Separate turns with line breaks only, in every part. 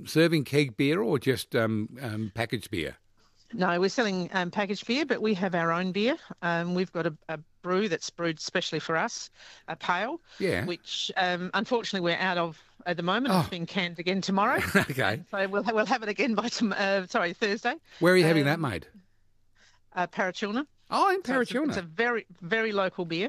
serving keg beer or just packaged beer?
No, we're selling packaged beer, but we have our own beer. We've got a brew that's brewed specially for us, a pale,
Yeah.
which unfortunately we're out of at the moment. It's
Oh,
being canned again tomorrow,
okay.
and so we'll have it again by Thursday.
Where are you having that
Um,
made?
Parachilna.
Oh, in
So it's a
Parachilna.
very very local beer.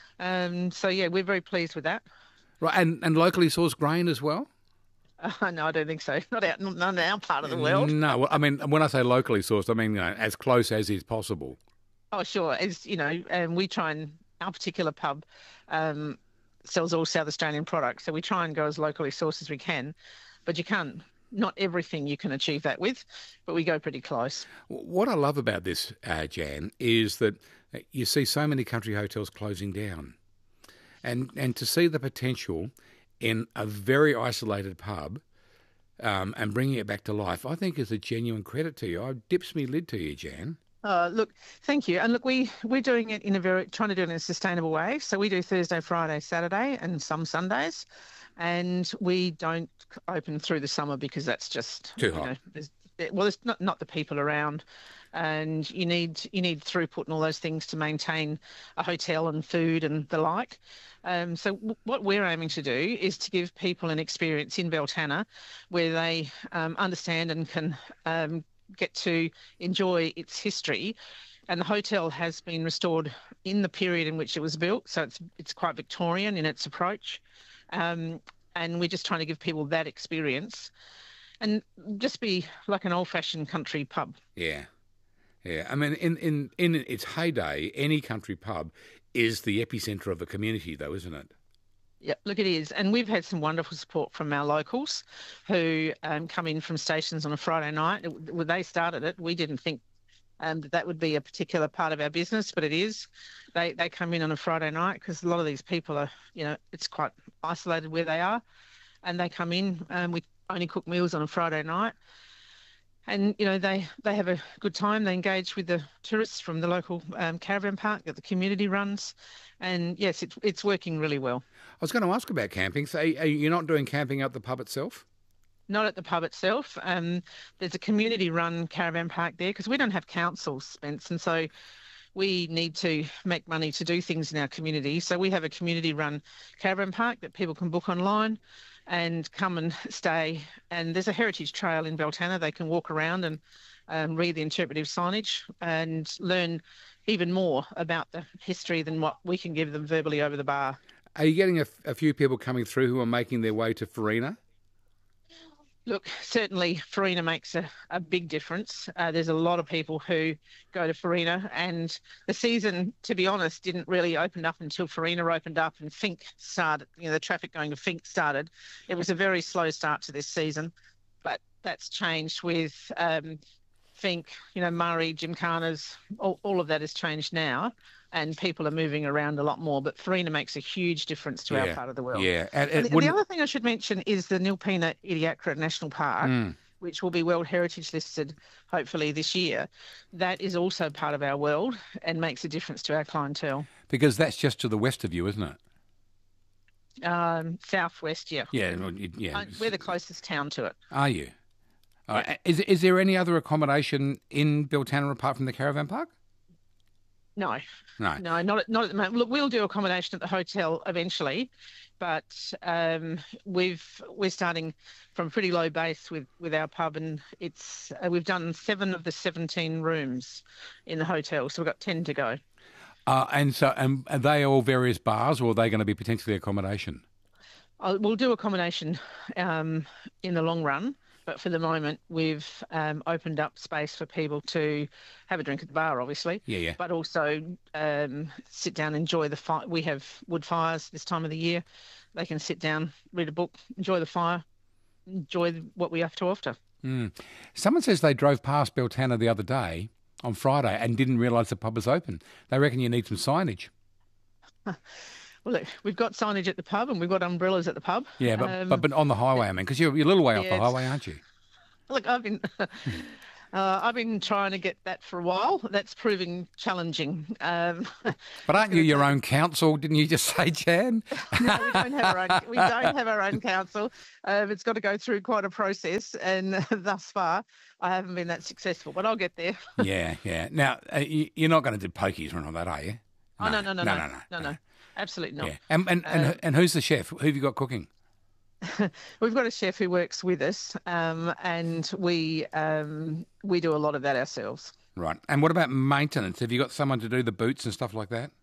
So yeah, we're very pleased with that.
Right, and locally sourced grain as well?
No, I don't think so. Not in our part of the world.
No, well, I mean, when I say locally sourced, I mean, as close as is possible.
Oh, sure. As you know, we try and our particular pub um, sells all South Australian products, so we try and go as locally sourced as we can. But you can't. Not everything you can achieve that with, but we go pretty close.
What I love about this, Jan, is that you see so many country hotels closing down. And to see the potential in a very isolated pub and bringing it back to life, I think is a genuine credit to you. I dips me lid to you, Jan.
Look, thank you. And look, we're doing it in a very trying to do it in a sustainable way. So we do Thursday, Friday, Saturday, and some Sundays, and we don't open through the summer because that's just
Too hot.
there's not the people around, and you need throughput and all those things to maintain a hotel and food and the like. So what we're aiming to do is to give people an experience in Beltana where they understand and can get to enjoy its history. And the hotel has been restored in the period in which it was built, so it's quite Victorian in its approach. And we're just trying to give people that experience and just be like an old-fashioned country pub.
Yeah. Yeah. I mean, in its heyday, any country pub is the epicentre of the community, though, isn't it?
Yeah, look, it is. And we've had some wonderful support from our locals who come in from stations on a Friday night. When they started it, we didn't think that would be a particular part of our business, but it is. They come in on a Friday night because a lot of these people are, it's quite isolated where they are. And they come in, we only cook meals on a Friday night. And, they have a good time. They engage with the tourists from the local caravan park that the community runs. And yes, it's working really well.
I was going to ask about camping. So, are you not doing camping at the pub itself?
Not at the pub itself. There's a community-run caravan park there because we don't have councils, Spence, and so we need to make money to do things in our community. So we have a community-run caravan park that people can book online and come and stay. And there's a heritage trail in Beltana. They can walk around and read the interpretive signage and learn even more about the history than what we can give them verbally over the bar.
Are you getting a few people coming through who are making their way to Farina?
Look, certainly Farina makes a big difference. There's a lot of people who go to Farina, and the season, to be honest, didn't really open up until Farina opened up and Fink started, the traffic going to Fink started. It was a very slow start to this season, but that's changed with Fink, Murray, Gymkhanas, all of that has changed now. And people are moving around a lot more. But Farina makes a huge difference to our part of the world.
Yeah.
And the other thing I should mention is the Nilpena Ediacara National Park, which will be World Heritage listed hopefully this year. That is also part of our world and makes a difference to our clientele.
Because that's just to the west of you, isn't
it? Southwest, yeah.
Yeah, yeah.
We're the closest town to it.
Are you? Yeah. Is there any other accommodation in Beltana apart from the caravan park?
No,
not
at the moment. Look, we'll do accommodation at the hotel eventually, but we're starting from a pretty low base with our pub, and it's we've done 7 of the 17 rooms in the hotel, so we've got 10 to go.
And are they all various bars, or are they going to be potentially accommodation?
We'll do accommodation in the long run. But for the moment, we've opened up space for people to have a drink at the bar, obviously.
Yeah.
But also sit down, enjoy the fire. We have wood fires this time of the year. They can sit down, read a book, enjoy the fire, enjoy what we have to offer.
Someone says they drove past Beltana the other day on Friday and didn't realise the pub was open. They reckon you need some signage.
Well, look, we've got signage at the pub and we've got umbrellas at the pub.
Yeah, but on the highway, I mean, because you're a little way off the highway, aren't you?
Look, I've been trying to get that for a while. That's proving challenging.
But aren't you your own counsel? Didn't you just say, Jan?
No, we don't have our own. We don't have our own council. It's got to go through quite a process, and thus far, I haven't been that successful. But I'll get there.
Yeah. Now, you're not going to do pokies or anything like that, are you?
No. Absolutely not.
Yeah. And who's the chef? Who have you got cooking?
We've got a chef who works with us, and we do a lot of that ourselves.
Right. And what about maintenance? Have you got someone to do the boots and stuff like that?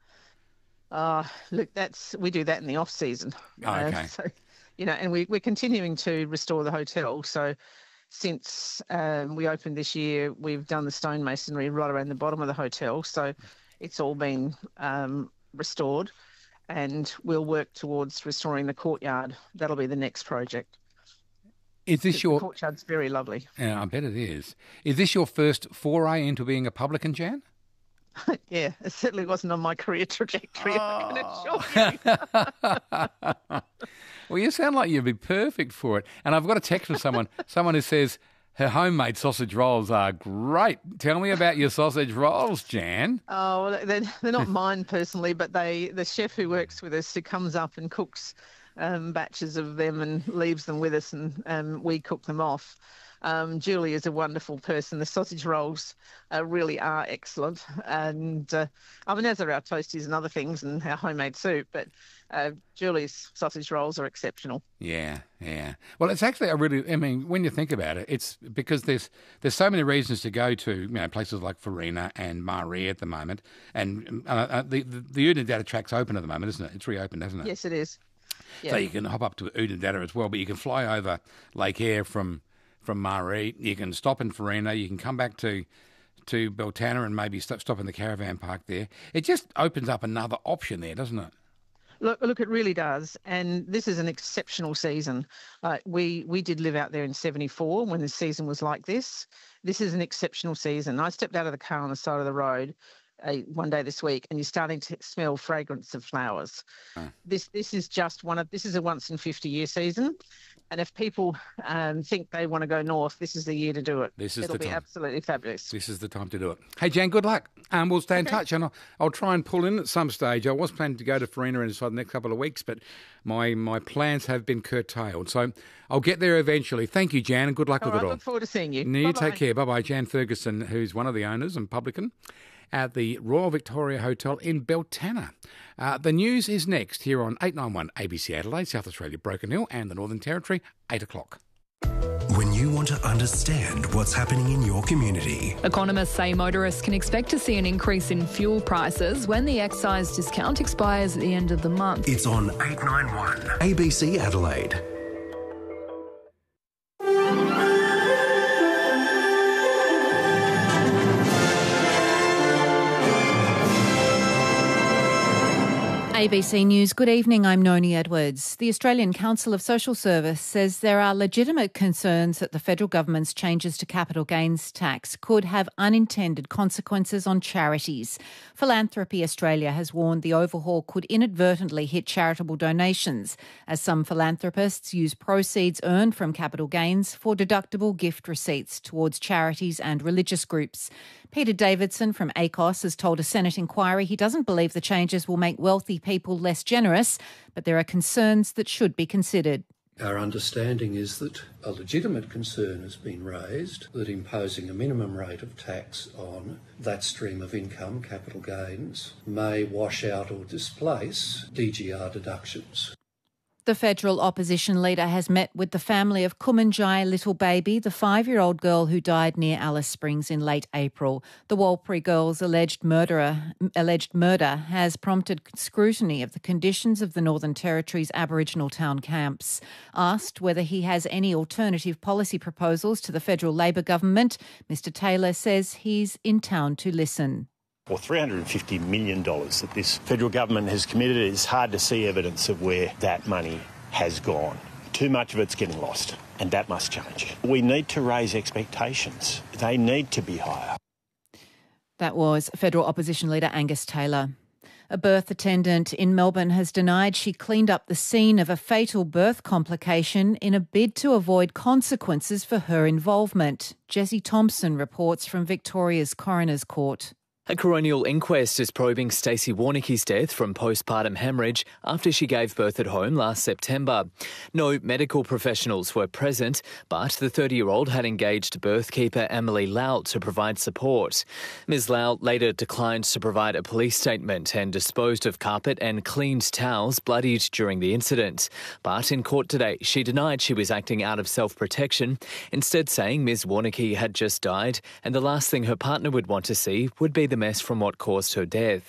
Look, we do that in the off season.
Oh, okay.
So, and we're continuing to restore the hotel. So since we opened this year, we've done the stonemasonry right around the bottom of the hotel. So it's all been restored, and we'll work towards restoring the courtyard. That'll be the next project.
Is this
The courtyard's very lovely.
Yeah, I bet it is. Is this your first foray into being a publican, Jan?
Yeah, it certainly wasn't on my career trajectory, I can assure you.
Well, you sound like you'd be perfect for it. And I've got a text from someone who says, her homemade sausage rolls are great. Tell me about your sausage rolls, Jan.
Oh, well, they're not mine personally, but the chef who works with us, who comes up and cooks batches of them and leaves them with us, and we cook them off. Julie is a wonderful person. The sausage rolls really are excellent. And as are our toasties and other things and our homemade soup, but Julie's sausage rolls are exceptional.
Yeah. Well, it's actually when you think about it, it's because there's so many reasons to go to, places like Farina and Maree at the moment. And the Oodnadatta track's open at the moment, isn't it? It's reopened, hasn't it?
Yes, it is. Yeah.
So you can hop up to Oodnadatta as well, but you can fly over Lake Eyre from Maree. You can stop in Farina. You can come back to Beltana and maybe stop in the caravan park there. It just opens up another option there, doesn't it?
Look, it really does. And this is an exceptional season. We did live out there in 74 when the season was like this. This is an exceptional season. I stepped out of the car on the side of the road one day this week, and you're starting to smell fragrance of flowers. This is a once in 50-year season. And if people think they want to go north, this is the year to do it. It'll be absolutely fabulous.
This is the time to do it. Hey, Jan, good luck. We'll stay in touch, and I'll try and pull in at some stage. I was planning to go to Farina inside the next couple of weeks, but my plans have been curtailed. So I'll get there eventually. Thank you, Jan, and good luck with it all.
I look forward to seeing you.
You take care. Bye-bye. Jan Ferguson, who's one of the owners and publican at the Royal Victoria Hotel in Beltana. The news is next here on 891 ABC Adelaide, South Australia, Broken Hill and the Northern Territory, 8 o'clock.
When you want to understand what's happening in your community.
Economists say motorists can expect to see an increase in fuel prices when the excise discount expires at the end of the month.
It's on 891 ABC Adelaide.
ABC News, good evening, I'm Noni Edwards. The Australian Council of Social Service says there are legitimate concerns that the federal government's changes to capital gains tax could have unintended consequences on charities. Philanthropy Australia has warned the overhaul could inadvertently hit charitable donations, as some philanthropists use proceeds earned from capital gains for deductible gift receipts towards charities and religious groups. Peter Davidson from ACOS has told a Senate inquiry he doesn't believe the changes will make wealthy people less generous, but there are concerns that should be considered.
Our understanding is that a legitimate concern has been raised that imposing a minimum rate of tax on that stream of income, capital gains, may wash out or displace DGR deductions.
The federal opposition leader has met with the family of Kumanjai Little Baby, the 5-year-old girl who died near Alice Springs in late April. The Warlpiri girl's alleged murder has prompted scrutiny of the conditions of the Northern Territory's Aboriginal town camps. Asked whether he has any alternative policy proposals to the federal Labor government, Mr Taylor says he's in town to listen.
Or $350 million that this federal government has committed, it's hard to see evidence of where that money has gone. Too much of it's getting lost, and that must change. We need to raise expectations. They need to be higher.
That was federal opposition leader Angus Taylor. A birth attendant in Melbourne has denied she cleaned up the scene of a fatal birth complication in a bid to avoid consequences for her involvement. Jessie Thompson reports from Victoria's Coroner's Court.
A coronial inquest is probing Stacey Warnicki's death from postpartum hemorrhage after she gave birth at home last September. No medical professionals were present, but the 30-year-old had engaged birthkeeper Emily Lout to provide support. Ms Lout later declined to provide a police statement and disposed of carpet and cleaned towels bloodied during the incident. But in court today, she denied she was acting out of self-protection, instead saying Ms Warnicki had just died and the last thing her partner would want to see would be the mess from what caused her death.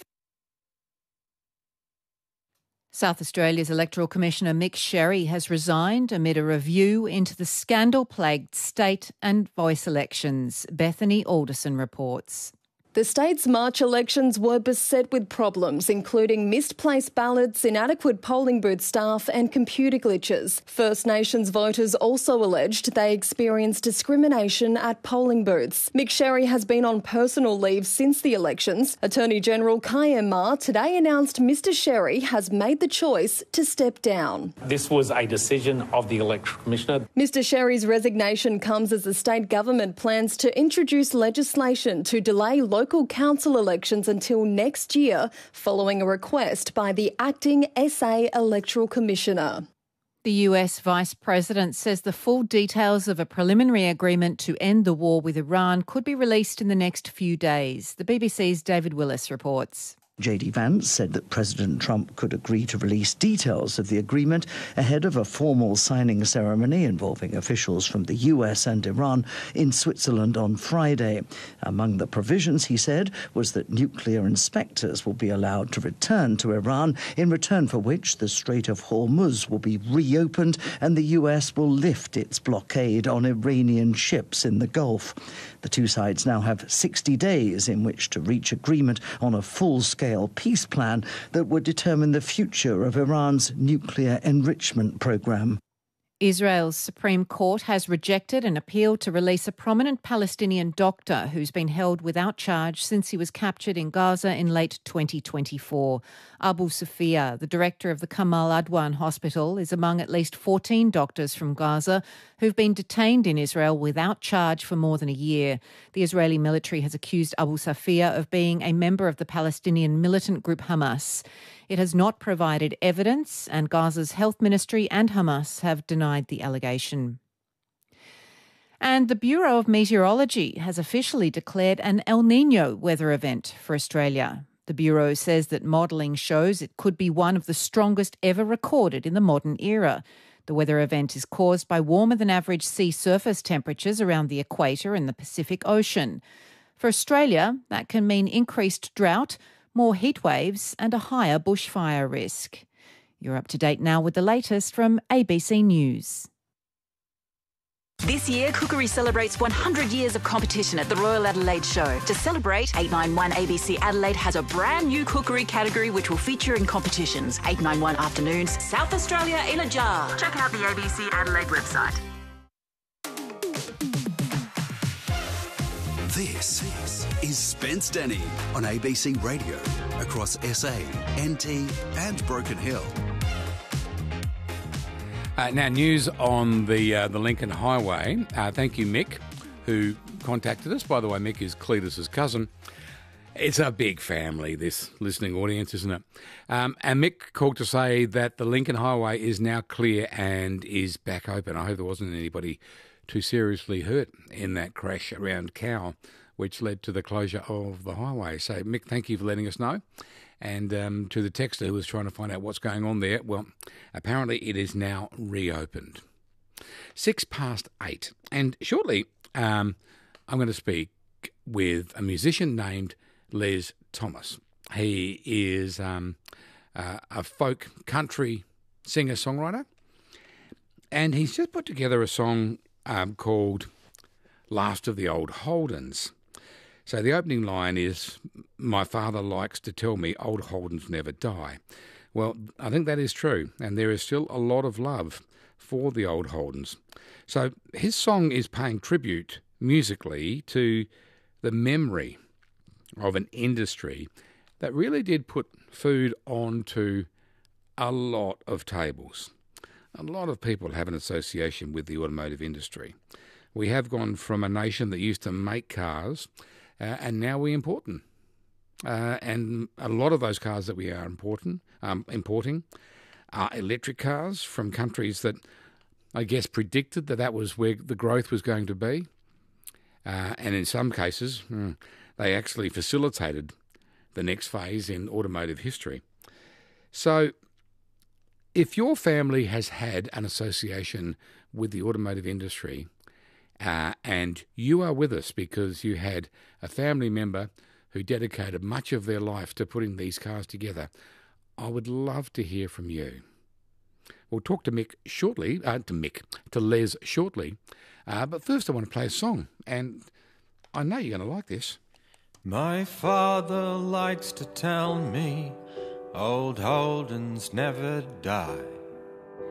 South Australia's Electoral Commissioner Mick Sherry has resigned amid a review into the scandal-plagued state and voice elections. Bethany Alderson reports.
The state's March elections were beset with problems, including misplaced ballots, inadequate polling booth staff and computer glitches. First Nations voters also alleged they experienced discrimination at polling booths. Mick Sherry has been on personal leave since the elections. Attorney General Kayem Ma today announced Mr Sherry has made the choice to step down.
This was a decision of the Electoral Commissioner.
Mr Sherry's resignation comes as the state government plans to introduce legislation to delay local council elections until next year, following a request by the acting SA Electoral Commissioner.
The US Vice President says the full details of a preliminary agreement to end the war with Iran could be released in the next few days. The BBC's David Willis reports.
J.D. Vance said that President Trump could agree to release details of the agreement ahead of a formal signing ceremony involving officials from the US and Iran in Switzerland on Friday. Among the provisions, he said, was that nuclear inspectors will be allowed to return to Iran, in return for which the Strait of Hormuz will be reopened and the US will lift its blockade on Iranian ships in the Gulf. The two sides now have 60 days in which to reach agreement on a full-scale peace plan that would determine the future of Iran's nuclear enrichment program.
Israel's Supreme Court has rejected an appeal to release a prominent Palestinian doctor who's been held without charge since he was captured in Gaza in late 2024. Abu Safia, the director of the Kamal Adwan Hospital, is among at least 14 doctors from Gaza who've been detained in Israel without charge for more than a year. The Israeli military has accused Abu Safia of being a member of the Palestinian militant group Hamas. It has not provided evidence, and Gaza's health ministry and Hamas have denied the allegation. And the Bureau of Meteorology has officially declared an El Niño weather event for Australia. The Bureau says that modelling shows it could be one of the strongest ever recorded in the modern era. The weather event is caused by warmer than average sea surface temperatures around the equator and the Pacific Ocean. For Australia, that can mean increased drought, more heat waves and a higher bushfire risk. You're up to date now with the latest from ABC News.
This year, Cookery celebrates 100 years of competition at the Royal Adelaide Show. To celebrate, 891 ABC Adelaide has a brand new cookery category which will feature in competitions. 891 Afternoons, South Australia in a jar. Check out the ABC Adelaide website.
This is Spence Denny on ABC Radio across SA, NT and Broken Hill.
Now, news on the Lincoln Highway. Thank you, Mick, who contacted us. By the way, Mick is Cletus's cousin. It's a big family, this listening audience, isn't it? And Mick called to say that the Lincoln Highway is now clear and is back open. I hope there wasn't anybody too seriously hurt in that crash around Cowell, which led to the closure of the highway. So, Mick, thank you for letting us know. And to the texter who was trying to find out what's going on there, well, apparently it is now reopened. 8:06. And shortly, I'm going to speak with a musician named Les Thomas. He is a folk country singer-songwriter, and he's just put together a song called Last of the Old Holdens. So the opening line is, "My father likes to tell me old Holdens never die." Well, I think that is true, and there is still a lot of love for the old Holdens. So his song is paying tribute musically to the memory of an industry that really did put food onto a lot of tables. A lot of people have an association with the automotive industry. We have gone from a nation that used to make cars, and now we import them. And a lot of those cars that we are importing are electric cars from countries that I guess predicted that was where the growth was going to be. And in some cases, they actually facilitated the next phase in automotive history. So if your family has had an association with the automotive industry, and you are with us because you had a family member who dedicated much of their life to putting these cars together, I would love to hear from you. We'll talk to Les shortly, but first I want to play a song, and I know you're going to like this.
My father likes to tell me old Holdens never die.